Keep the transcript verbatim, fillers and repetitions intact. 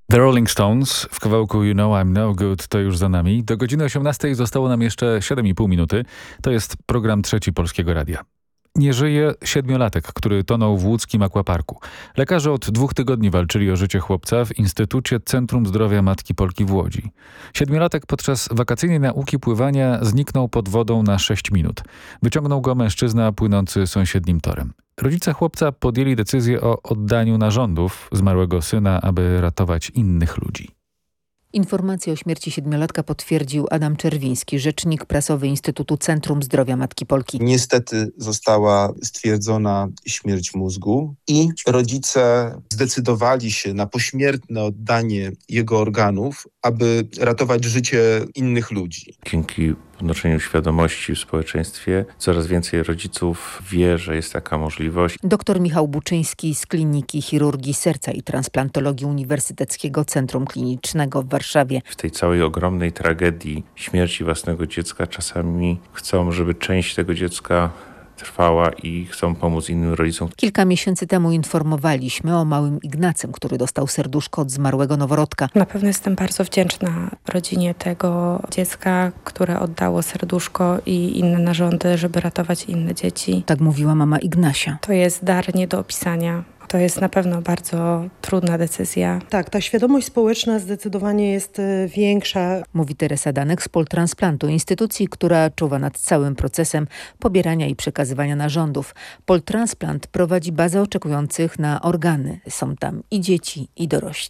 The Rolling Stones w kawałku You Know I'm No Good to już za nami. Do godziny osiemnastej zostało nam jeszcze siedem i pół minuty. To jest program Trzeci Polskiego Radia. Nie żyje siedmiolatek, który tonął w łódzkim akwaparku. Lekarze od dwóch tygodni walczyli o życie chłopca w Instytucie Centrum Zdrowia Matki Polki w Łodzi. Siedmiolatek podczas wakacyjnej nauki pływania zniknął pod wodą na sześć minut. Wyciągnął go mężczyzna płynący sąsiednim torem. Rodzice chłopca podjęli decyzję o oddaniu narządów zmarłego syna, aby ratować innych ludzi. Informację o śmierci siedmiolatka potwierdził Adam Czerwiński, rzecznik prasowy Instytutu Centrum Zdrowia Matki Polki. Niestety została stwierdzona śmierć mózgu i rodzice zdecydowali się na pośmiertne oddanie jego organów, aby ratować życie innych ludzi. Dzięki podnoszeniu świadomości w społeczeństwie coraz więcej rodziców wie, że jest taka możliwość. Doktor Michał Buczyński z Kliniki Chirurgii Serca i Transplantologii Uniwersyteckiego Centrum Klinicznego w Warszawie. W tej całej ogromnej tragedii śmierci własnego dziecka czasami chcą, żeby część tego dziecka trwała i chcą pomóc innym rodzicom. Kilka miesięcy temu informowaliśmy o małym Ignacym, który dostał serduszko od zmarłego noworodka. Na pewno jestem bardzo wdzięczna rodzinie tego dziecka, które oddało serduszko i inne narządy, żeby ratować inne dzieci. Tak mówiła mama Ignasia. To jest dar nie do opisania. To jest na pewno bardzo trudna decyzja. Tak, ta świadomość społeczna zdecydowanie jest większa. Mówi Teresa Danek z Poltransplantu, instytucji, która czuwa nad całym procesem pobierania i przekazywania narządów. Poltransplant prowadzi bazę oczekujących na organy. Są tam i dzieci, i dorośli.